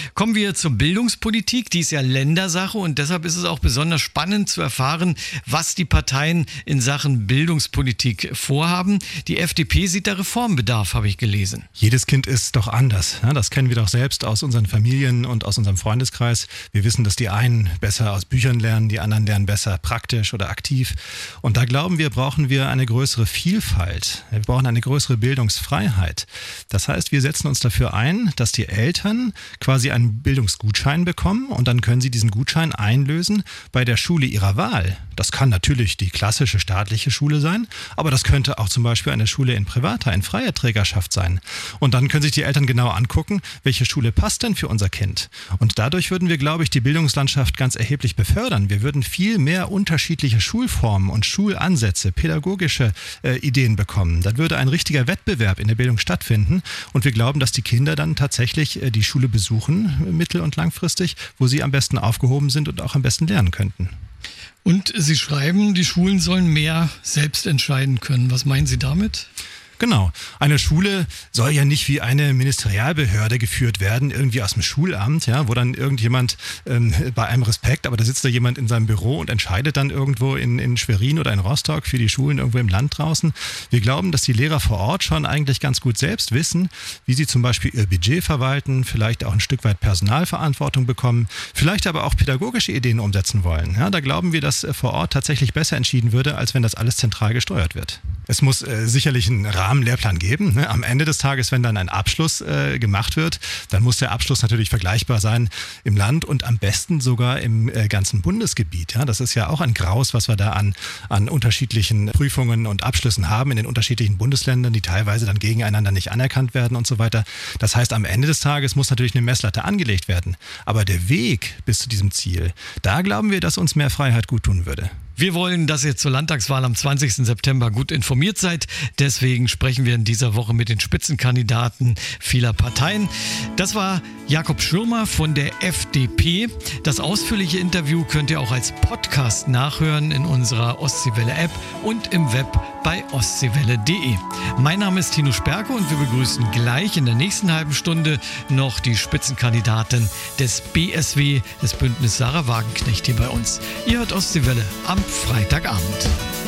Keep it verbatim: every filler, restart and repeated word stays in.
Kommen wir zur Bildungspolitik. Die ist ja Ländersache und deshalb ist es auch besonders spannend zu erfahren, was die Parteien in Sachen Bildungspolitik vorhaben. Die F D P sieht da Reformbedarf, habe ich gelesen. Jedes Kind ist doch anders. Ja, das kennen wir doch selbst aus unseren Familien und aus unserem Freundeskreis. Wir wissen, dass die einen besser aus Büchern lernen, die anderen lernen besser praktisch oder aktiv. Und da glauben wir, brauchen wir eine größere Vielfalt. Wir brauchen eine größere Bildungsfreiheit. Das heißt, wir setzen uns dafür ein, dass die Eltern quasi einen Bildungsgutschein bekommen und dann können sie diesen Gutschein einlösen bei der Schule ihrer Wahl. Das kann natürlich die klassische staatliche Schule sein, aber das könnte auch zum Beispiel eine Schule in privater, in freier Trägerschaft sein. Und dann können sich die Eltern genau angucken, welche Schule passt denn für unser Kind. Und dadurch würden wir, glaube ich, die Bildungslandschaft ganz erheblich befördern. Wir würden viel mehr unterschiedliche Schulformen und Schulansätze, pädagogische äh, Ideen bekommen. Dann würde ein richtiger Wettbewerb in der Bildung stattfinden und wir glauben, dass die Kinder dann tatsächlich äh, die Schule besuchen, mittel- und langfristig, wo sie am besten aufgehoben sind und auch am besten lernen könnten. Und Sie schreiben, die Schulen sollen mehr selbst entscheiden können. Was meinen Sie damit? Genau. Eine Schule soll ja nicht wie eine Ministerialbehörde geführt werden, irgendwie aus dem Schulamt, ja, wo dann irgendjemand ähm, bei einem Respekt, aber da sitzt da jemand in seinem Büro und entscheidet dann irgendwo in, in Schwerin oder in Rostock für die Schulen irgendwo im Land draußen. Wir glauben, dass die Lehrer vor Ort schon eigentlich ganz gut selbst wissen, wie sie zum Beispiel ihr Budget verwalten, vielleicht auch ein Stück weit Personalverantwortung bekommen, vielleicht aber auch pädagogische Ideen umsetzen wollen. Ja, da glauben wir, dass vor Ort tatsächlich besser entschieden würde, als wenn das alles zentral gesteuert wird. Es muss äh, sicherlich einen Rahmenlehrplan geben. Ne? Am Ende des Tages, wenn dann ein Abschluss äh, gemacht wird, dann muss der Abschluss natürlich vergleichbar sein im Land und am besten sogar im äh, ganzen Bundesgebiet. Ja? Das ist ja auch ein Graus, was wir da an, an unterschiedlichen Prüfungen und Abschlüssen haben in den unterschiedlichen Bundesländern, die teilweise dann gegeneinander nicht anerkannt werden und so weiter. Das heißt, am Ende des Tages muss natürlich eine Messlatte angelegt werden. Aber der Weg bis zu diesem Ziel, da glauben wir, dass uns mehr Freiheit gut tun würde. Wir wollen, dass ihr zur Landtagswahl am zwanzigsten September gut informiert seid. Deswegen sprechen wir in dieser Woche mit den Spitzenkandidaten vieler Parteien. Das war Jakob Schirmer von der F D P. Das ausführliche Interview könnt ihr auch als Podcast nachhören in unserer Ostseewelle-App und im Web bei ostseewelle punkt de. Mein Name ist Tino Sperke und wir begrüßen gleich in der nächsten halben Stunde noch die Spitzenkandidatin des B S W, des Bündnis Sarah Wagenknecht, hier bei uns. Ihr hört Ostseewelle am Freitagabend.